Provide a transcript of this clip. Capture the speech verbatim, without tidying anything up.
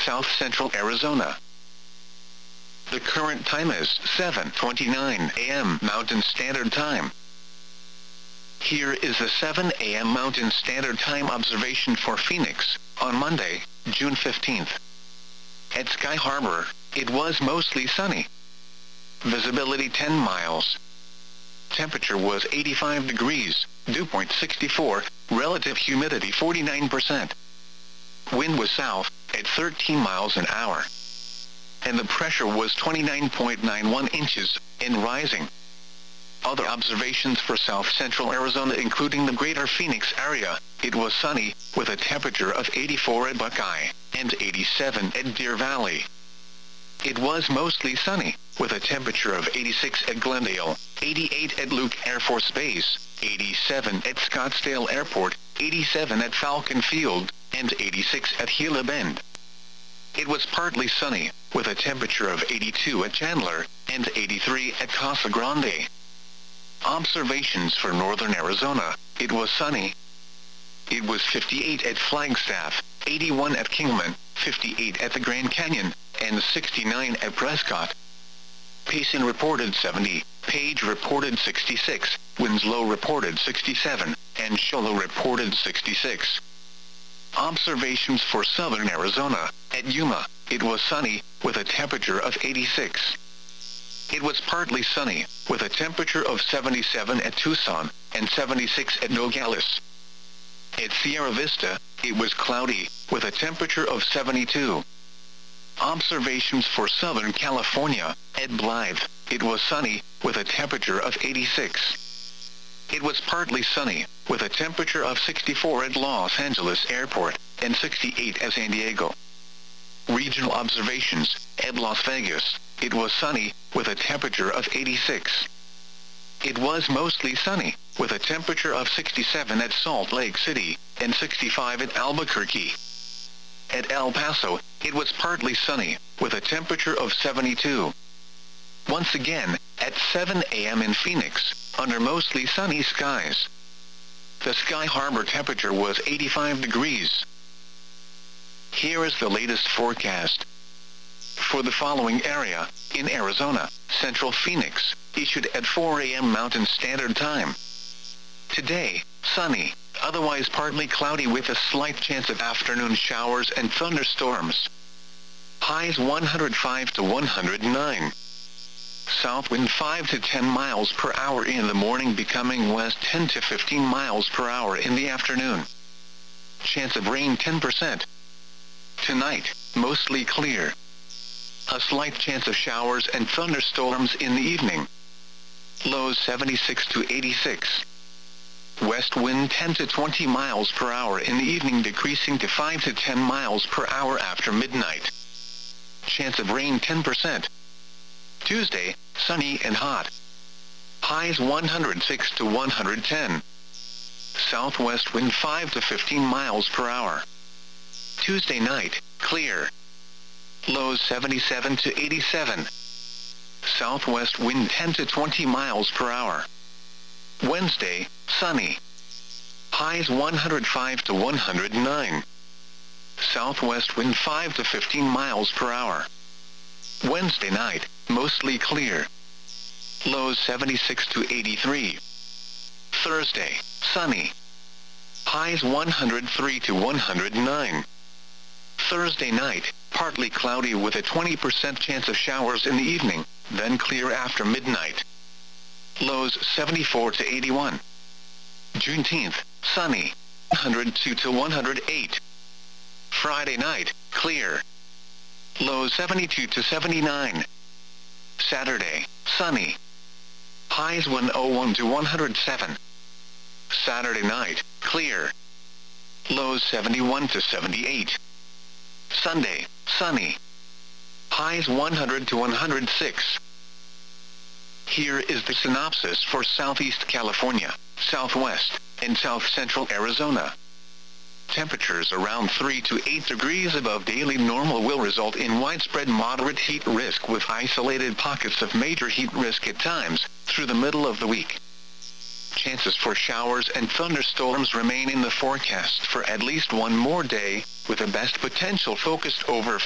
south central Arizona. The current time is seven twenty-nine a m Mountain Standard Time. Here is the seven a m Mountain Standard Time observation for Phoenix, on Monday, June fifteenth. At Sky Harbor, it was mostly sunny. Visibility ten miles. Temperature was eighty-five degrees, dew point sixty-four, relative humidity forty-nine percent. Wind was south, at thirteen miles an hour. And the pressure was twenty-nine point nine one inches, and rising. Other observations for south central Arizona including the greater Phoenix area, it was sunny, with a temperature of eighty-four at Buckeye, and eighty-seven at Deer Valley. It was mostly sunny, with a temperature of eighty-six at Glendale, eighty-eight at Luke Air Force Base, eighty-seven at Scottsdale Airport, eighty-seven at Falcon Field, and eighty-six at Gila Bend. It was partly sunny, with a temperature of eighty-two at Chandler, and eighty-three at Casa Grande. Observations for northern Arizona, it was sunny. It was fifty-eight at Flagstaff, eighty-one at Kingman, fifty-eight at the Grand Canyon, and sixty-nine at Prescott. Payson reported seventy, Page reported sixty-six, Winslow reported sixty-seven, and Show Low reported sixty-six. Observations for southern Arizona, at Yuma, it was sunny, with a temperature of eighty-six. It was partly sunny, with a temperature of seventy-seven at Tucson, and seventy-six at Nogales. At Sierra Vista, it was cloudy, with a temperature of seventy-two. Observations for Southern California, at Blythe, it was sunny, with a temperature of eighty-six. It was partly sunny, with a temperature of sixty-four at Los Angeles Airport, and sixty-eight at San Diego. Regional observations, at Las Vegas, it was sunny, with a temperature of eighty-six. It was mostly sunny, with a temperature of sixty-seven at Salt Lake City, and sixty-five at Albuquerque. At El Paso, it was partly sunny, with a temperature of seventy-two. Once again, at seven a m in Phoenix, under mostly sunny skies. The Sky Harbor temperature was eighty-five degrees. Here is the latest forecast. For the following area, in Arizona, Central Phoenix, issued at four a m Mountain Standard Time. Today, sunny, otherwise partly cloudy with a slight chance of afternoon showers and thunderstorms. Highs one hundred five to one hundred nine. South wind five to ten miles per hour in the morning, becoming west ten to fifteen miles per hour in the afternoon. Chance of rain ten percent. Tonight, mostly clear. A slight chance of showers and thunderstorms in the evening. Lows seventy-six to eighty-six. West wind ten to twenty miles per hour in the evening, decreasing to five to ten miles per hour after midnight. Chance of rain ten percent. Tuesday, sunny and hot. Highs one hundred six to one hundred ten. Southwest wind five to fifteen miles per hour. Tuesday night, clear. Lows seventy-seven to eighty-seven. Southwest wind ten to twenty miles per hour. Wednesday, sunny. Highs one hundred five to one hundred nine. Southwest wind five to fifteen miles per hour. Wednesday night, mostly clear. Lows seventy-six to eighty-three. Thursday, sunny. Highs one hundred three to one hundred nine. Thursday night, partly cloudy with a twenty percent chance of showers in the evening, then clear after midnight. Lows seventy-four to eighty-one. Juneteenth, sunny. one hundred two to one hundred eight. Friday night, clear. Lows seventy-two to seventy-nine. Saturday, sunny. Highs one oh one to one hundred seven. Saturday night, clear. Lows seventy-one to seventy-eight. Sunday, sunny. Highs one hundred to one hundred six. Here is the synopsis for Southeast California, Southwest, and South Central Arizona. Temperatures around three to eight degrees above daily normal will result in widespread moderate heat risk, with isolated pockets of major heat risk at times, through the middle of the week. Chances for showers and thunderstorms remain in the forecast for at least one more day, with the best potential focused over